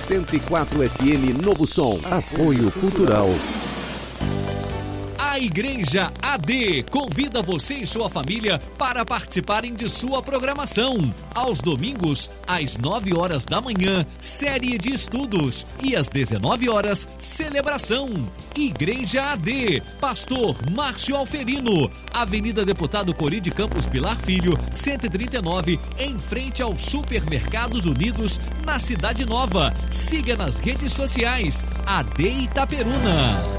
104 FM Novo Som. Apoio Cultural. A Igreja AD convida você e sua família para participarem de sua programação. Aos domingos, às 9 horas da manhã, série de estudos. E às 19 horas, celebração. Igreja AD, Pastor Márcio Alferino, Avenida Deputado Cori de Campos Pilar Filho, 139, em frente aos Supermercados Unidos, na Cidade Nova. Siga nas redes sociais, AD Itaperuna.